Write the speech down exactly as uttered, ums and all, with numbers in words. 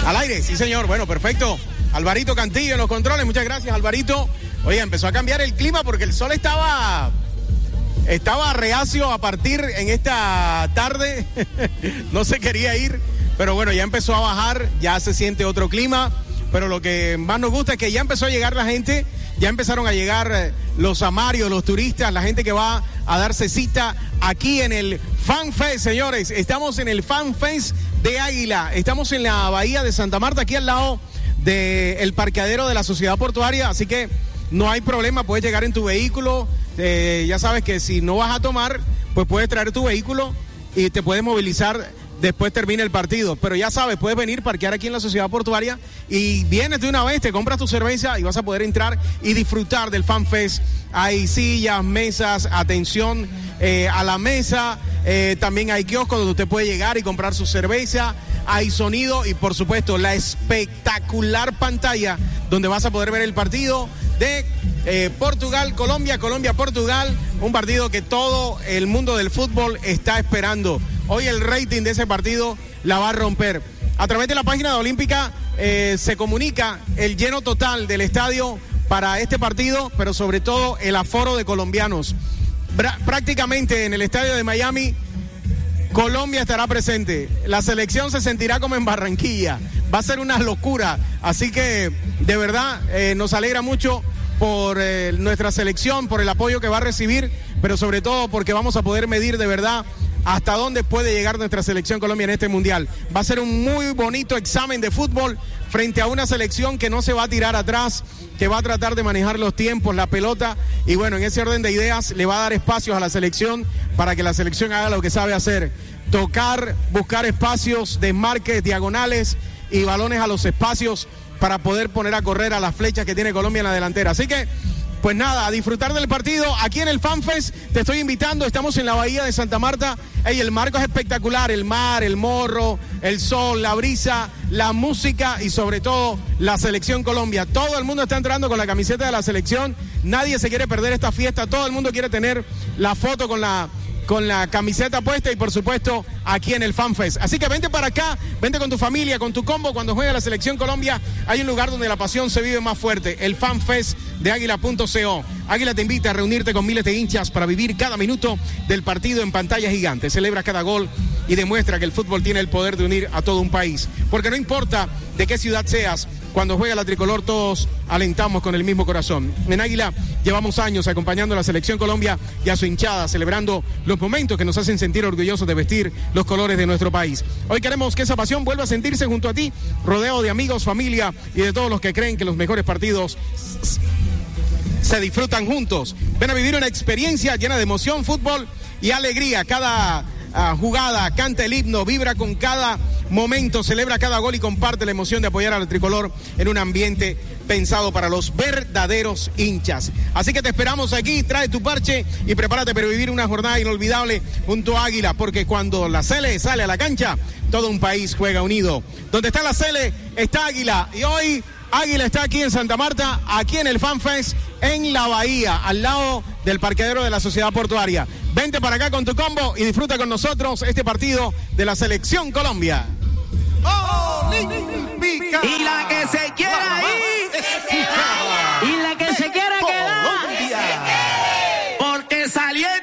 Al aire, sí señor, bueno, perfecto. Alvarito Cantillo en los controles, muchas gracias Alvarito. Oye, empezó a cambiar el clima porque el sol estaba, estaba reacio a partir en esta tarde, no se quería ir, pero bueno, ya empezó a bajar, ya se siente otro clima, pero lo que más nos gusta es que ya empezó a llegar la gente, ya empezaron a llegar los amarios, los turistas, la gente que va a darse cita aquí en el Fan Fest, señores. Estamos en el Fan Fest de Águila, estamos en la bahía de Santa Marta, aquí al lado del parqueadero de la Sociedad Portuaria, así que no hay problema, puedes llegar en tu vehículo, eh, ya sabes que si no vas a tomar, pues puedes traer tu vehículo y te puedes movilizar después termina el partido, pero ya sabes, puedes venir, parquear aquí en la Sociedad Portuaria y vienes de una vez, te compras tu cerveza y vas a poder entrar y disfrutar del Fan Fest. Hay sillas, mesas, atención eh, a la mesa, eh, también hay kioscos donde usted puede llegar y comprar su cerveza, hay sonido y por supuesto la espectacular pantalla donde vas a poder ver el partido de eh, Portugal, Colombia, Colombia, Portugal, un partido que todo el mundo del fútbol está esperando. Hoy el rating de ese partido la va a romper. A través de la página de Olímpica eh, se comunica el lleno total del estadio para este partido, pero sobre todo el aforo de colombianos. Bra- prácticamente en el estadio de Miami, Colombia estará presente. La selección se sentirá como en Barranquilla. Va a ser una locura. Así que, de verdad, eh, nos alegra mucho por eh, nuestra selección, por el apoyo que va a recibir, pero sobre todo porque vamos a poder medir de verdad hasta dónde puede llegar nuestra selección Colombia en este mundial. Va a ser un muy bonito examen de fútbol frente a una selección que no se va a tirar atrás, que va a tratar de manejar los tiempos, la pelota, y bueno, en ese orden de ideas le va a dar espacios a la selección para que la selección haga lo que sabe hacer: tocar, buscar espacios, desmarques, diagonales y balones a los espacios para poder poner a correr a las flechas que tiene Colombia en la delantera. Así que pues nada, a disfrutar del partido aquí en el Fan Fest. Te estoy invitando, estamos en la bahía de Santa Marta. Ey, el marco es espectacular, el mar, el morro, el sol, la brisa, la música y sobre todo la selección Colombia. Todo el mundo está entrando con la camiseta de la selección, nadie se quiere perder esta fiesta, todo el mundo quiere tener la foto con la... con la camiseta puesta y por supuesto aquí en el Fan Fest. Así que vente para acá, vente con tu familia, con tu combo. Cuando juega la selección Colombia hay un lugar donde la pasión se vive más fuerte, el Fan Fest de águila punto co. Águila te invita a reunirte con miles de hinchas para vivir cada minuto del partido en pantalla gigante. Celebra cada gol y demuestra que el fútbol tiene el poder de unir a todo un país. Porque no importa de qué ciudad seas, cuando juega la tricolor todos alentamos con el mismo corazón. En Águila llevamos años acompañando a la selección Colombia y a su hinchada, celebrando los momentos que nos hacen sentir orgullosos de vestir los colores de nuestro país. Hoy queremos que esa pasión vuelva a sentirse junto a ti, rodeado de amigos, familia y de todos los que creen que los mejores partidos se disfrutan juntos. Ven a vivir una experiencia llena de emoción, fútbol y alegría. Cada uh, jugada, canta el himno, vibra con cada momento, celebra cada gol y comparte la emoción de apoyar al tricolor en un ambiente pensado para los verdaderos hinchas. Así que te esperamos aquí, trae tu parche y prepárate para vivir una jornada inolvidable junto a Águila, porque cuando la Cele sale a la cancha, todo un país juega unido. Donde está la Cele, está Águila, y hoy Águila está aquí en Santa Marta, aquí en el Fan Fest, en la bahía, al lado del parqueadero de la Sociedad Portuaria. Vente para acá con tu combo y disfruta con nosotros este partido de la selección Colombia. Olímpica. Y la que se quiera ir, y la